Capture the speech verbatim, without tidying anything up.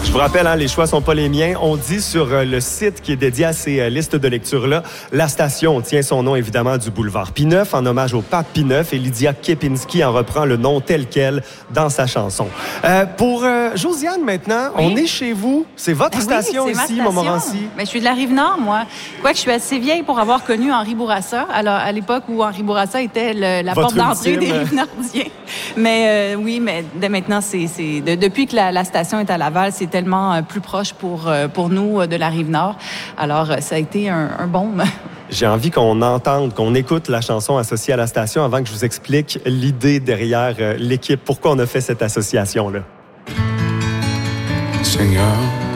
Je vous rappelle, hein, les choix sont pas les miens. On dit sur euh, le site qui est dédié à ces euh, listes de lecture-là, la station tient son nom évidemment du boulevard Pineuf en hommage au pape Pie neuf et Lydia Kepinski en reprend le nom tel quel dans sa chanson. Euh, pour euh, Josiane maintenant, oui. on est chez vous. C'est votre ben station oui, ici, Montmorency. Ben, je suis de la Rive-Nord, moi. Quoique je suis assez vieille pour avoir connu Henri Bourassa, alors, à l'époque où Henri Bourassa était le, la votre porte d'entrée ultime... des Rive-Nordiens. Mais euh, oui, mais dès maintenant, c'est, c'est de, depuis que la, la station est à Laval, c'est tellement euh, plus proche pour, euh, pour nous euh, de la Rive-Nord. Alors, euh, ça a été un, un baume. J'ai envie qu'on entende, qu'on écoute la chanson associée à la station avant que je vous explique l'idée derrière euh, l'équipe. Pourquoi on a fait cette association-là? Seigneur,